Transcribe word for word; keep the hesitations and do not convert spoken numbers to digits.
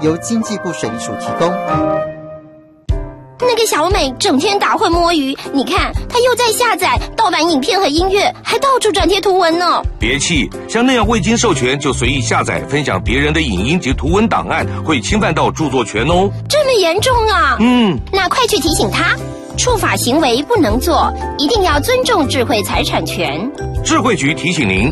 由经济部水利署提供。 那个小美整天打混摸鱼，你看她又在下载盗版影片和音乐，还到处转贴图文呢。 别气，像那样未经授权就随意下载分享别人的影音及图文档案，会侵犯到著作权哦。 这么严重啊？ 嗯， 那快去提醒他，触法行为不能做，一定要尊重智慧财产权。 智慧局提醒您。